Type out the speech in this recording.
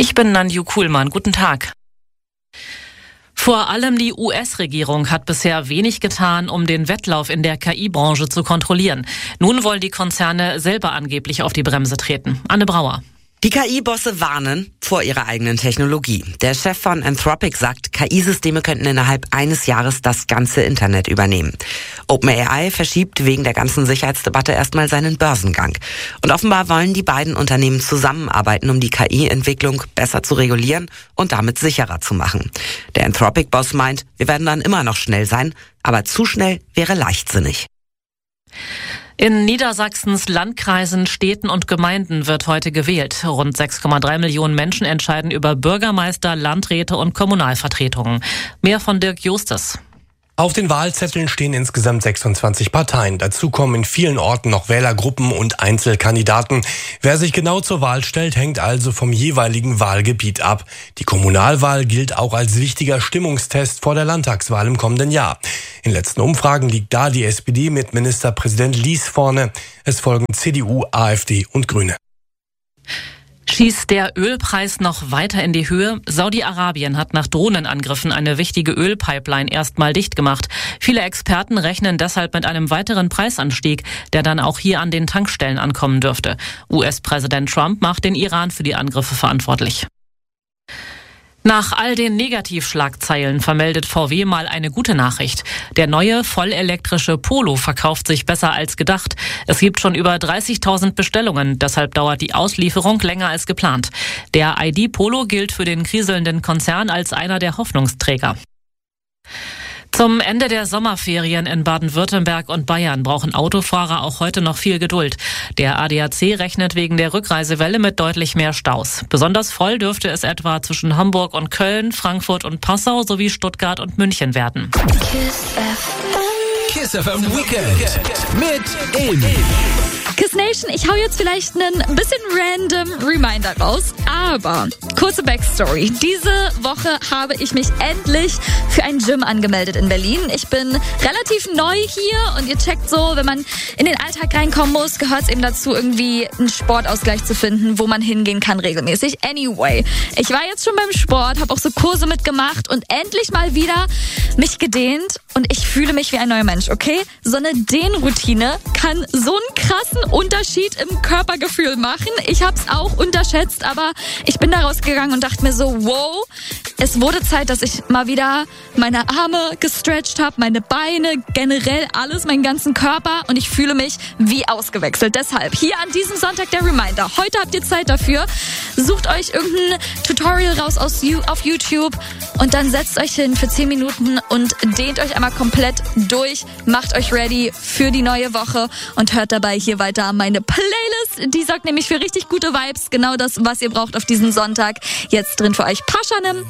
Ich bin Nanju Kuhlmann. Guten Tag. Vor allem die US-Regierung hat bisher wenig getan, um den Wettlauf in der KI-Branche zu kontrollieren. Nun wollen die Konzerne selber angeblich auf die Bremse treten. Anne Brauer. Die KI-Bosse warnen vor ihrer eigenen Technologie. Der Chef von Anthropic sagt, KI-Systeme könnten innerhalb eines Jahres das ganze Internet übernehmen. OpenAI verschiebt wegen der ganzen Sicherheitsdebatte erstmal seinen Börsengang. Und offenbar wollen die beiden Unternehmen zusammenarbeiten, um die KI-Entwicklung besser zu regulieren und damit sicherer zu machen. Der Anthropic-Boss meint, wir werden dann immer noch schnell sein, aber zu schnell wäre leichtsinnig. In Niedersachsens Landkreisen, Städten und Gemeinden wird heute gewählt. Rund 6,3 Millionen Menschen entscheiden über Bürgermeister, Landräte und Kommunalvertretungen. Mehr von Dirk Justus. Auf den Wahlzetteln stehen insgesamt 26 Parteien. Dazu kommen in vielen Orten noch Wählergruppen und Einzelkandidaten. Wer sich genau zur Wahl stellt, hängt also vom jeweiligen Wahlgebiet ab. Die Kommunalwahl gilt auch als wichtiger Stimmungstest vor der Landtagswahl im kommenden Jahr. In letzten Umfragen liegt da die SPD mit Ministerpräsident Lies vorne. Es folgen CDU, AfD und Grüne. Schießt der Ölpreis noch weiter in die Höhe? Saudi-Arabien hat nach Drohnenangriffen eine wichtige Ölpipeline erstmal dicht gemacht. Viele Experten rechnen deshalb mit einem weiteren Preisanstieg, der dann auch hier an den Tankstellen ankommen dürfte. US-Präsident Trump macht den Iran für die Angriffe verantwortlich. Nach all den Negativschlagzeilen vermeldet VW mal eine gute Nachricht. Der neue vollelektrische Polo verkauft sich besser als gedacht. Es gibt schon über 30.000 Bestellungen, deshalb dauert die Auslieferung länger als geplant. Der ID Polo gilt für den kriselnden Konzern als einer der Hoffnungsträger. Zum Ende der Sommerferien in Baden-Württemberg und Bayern brauchen Autofahrer auch heute noch viel Geduld. Der ADAC rechnet wegen der Rückreisewelle mit deutlich mehr Staus. Besonders voll dürfte es etwa zwischen Hamburg und Köln, Frankfurt und Passau sowie Stuttgart und München werden. Kiss FM Weekend mit Amy. Kiss Nation, ich hau jetzt vielleicht einen bisschen random Reminder raus, aber kurze Backstory. Diese Woche habe ich mich endlich für ein Gym angemeldet in Berlin. Ich bin relativ neu hier und ihr checkt so, wenn man in den Alltag reinkommen muss, gehört es eben dazu, irgendwie einen Sportausgleich zu finden, wo man hingehen kann regelmäßig. Anyway, ich war jetzt schon beim Sport, habe auch so Kurse mitgemacht und endlich mal wieder mich gedehnt und ich fühle mich wie ein neuer Mensch, okay? So eine Dehnroutine kann so einen krassen Unterschied im Körpergefühl machen. Ich hab's auch unterschätzt, aber ich bin da rausgegangen und dachte mir so, wow, es wurde Zeit, dass ich mal wieder meine Arme gestretcht habe, meine Beine, generell alles, meinen ganzen Körper und ich fühle mich wie ausgewechselt. Deshalb hier an diesem Sonntag der Reminder. Heute habt ihr Zeit dafür. Sucht euch irgendein Tutorial raus auf YouTube und dann setzt euch hin für 10 Minuten und dehnt euch einmal komplett durch. Macht euch ready für die neue Woche und hört dabei hier weiter meine Playlist. Die sorgt nämlich für richtig gute Vibes. Genau das, was ihr braucht auf diesen Sonntag. Jetzt drin für euch Paschanim